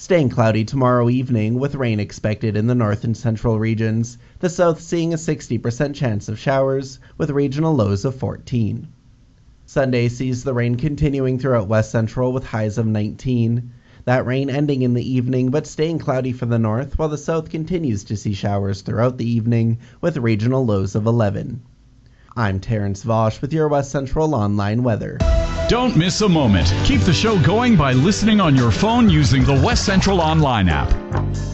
Staying cloudy tomorrow evening with rain expected in the north and central regions. The south seeing a 60% chance of showers with regional lows of 14. Sunday sees the rain continuing throughout west central with highs of 19. That rain ending in the evening but staying cloudy for the north, while the south continues to see showers throughout the evening with regional lows of 11. I'm Terrence Vosch with your West Central Online weather. Don't miss a moment. Keep the show going by listening on your phone using the West Central Online app.